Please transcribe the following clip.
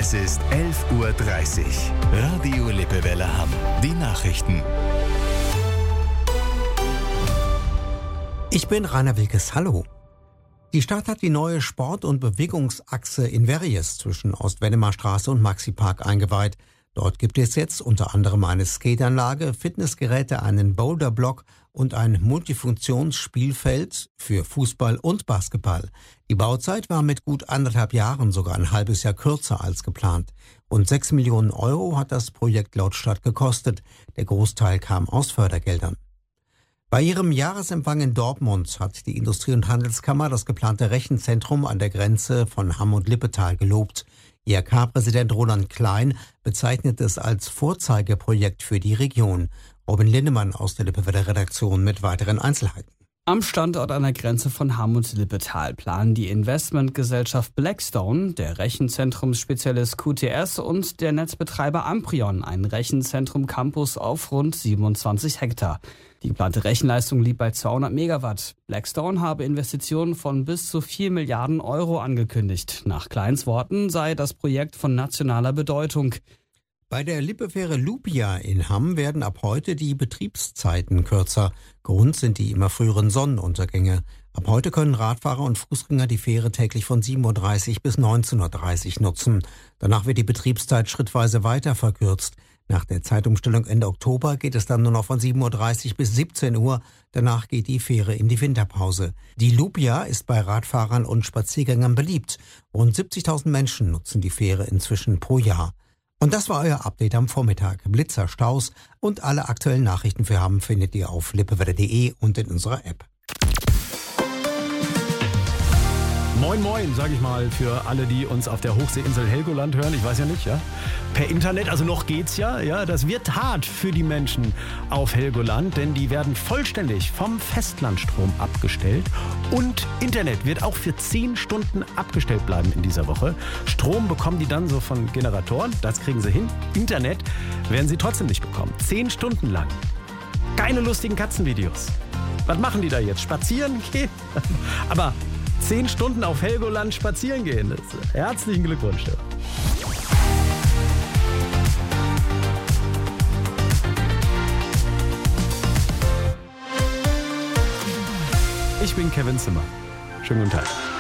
Es ist 11:30 Uhr. Radio Lippewelle Hamm. Die Nachrichten. Ich bin Rainer Wilkes. Hallo. Die Stadt hat die neue Sport- und Bewegungsachse in Verries zwischen Ost-Wennemar-Straße und Maxi-Park eingeweiht. Dort gibt es jetzt unter anderem eine Skateanlage, Fitnessgeräte, einen Boulderblock und ein Multifunktionsspielfeld für Fußball und Basketball. Die Bauzeit war mit gut 1,5 Jahren sogar ein halbes Jahr kürzer als geplant. Rund 6 Millionen Euro hat das Projekt laut Stadt gekostet. Der Großteil kam aus Fördergeldern. Bei ihrem Jahresempfang in Dortmund hat die Industrie- und Handelskammer das geplante Rechenzentrum an der Grenze von Hamm und Lippetal gelobt. IHK-Präsident Roland Klein bezeichnet es als Vorzeigeprojekt für die Region. Robin Lindemann aus der Lippewelle-Redaktion mit weiteren Einzelheiten. Am Standort an der Grenze von Hamm und Lippetal planen die Investmentgesellschaft Blackstone, der Rechenzentrumsspezialist QTS und der Netzbetreiber Amprion ein Rechenzentrum-Campus auf rund 27 Hektar. Die geplante Rechenleistung liegt bei 200 Megawatt. Blackstone habe Investitionen von bis zu 4 Milliarden Euro angekündigt. Nach Kleins Worten sei das Projekt von nationaler Bedeutung. Bei der Lippefähre Lupia in Hamm werden ab heute die Betriebszeiten kürzer. Grund sind die immer früheren Sonnenuntergänge. Ab heute können Radfahrer und Fußgänger die Fähre täglich von 7:30 Uhr bis 19:30 Uhr nutzen. Danach wird die Betriebszeit schrittweise weiter verkürzt. Nach der Zeitumstellung Ende Oktober geht es dann nur noch von 7:30 Uhr bis 17 Uhr. Danach geht die Fähre in die Winterpause. Die Lupia ist bei Radfahrern und Spaziergängern beliebt. Rund 70.000 Menschen nutzen die Fähre inzwischen pro Jahr. Und das war euer Update am Vormittag. Blitzer, Staus und alle aktuellen Nachrichten für Hamm findet ihr auf lippewelle.de und in unserer App. Moin Moin, sage ich mal, für alle, die uns auf der Hochseeinsel Helgoland hören. Ich weiß ja nicht, ja. Per Internet, also noch geht's ja. Das wird hart für die Menschen auf Helgoland, denn die werden vollständig vom Festlandstrom abgestellt. Und Internet wird auch für 10 Stunden abgestellt bleiben in dieser Woche. Strom bekommen die dann so von Generatoren, das kriegen sie hin. Internet werden sie trotzdem nicht bekommen. 10 Stunden lang. Keine lustigen Katzenvideos. Was machen die da jetzt? Spazieren gehen? Aber 10 Stunden auf Helgoland spazieren gehen. Herzlichen Glückwunsch. Ich bin Kevin Zimmer. Schönen guten Tag.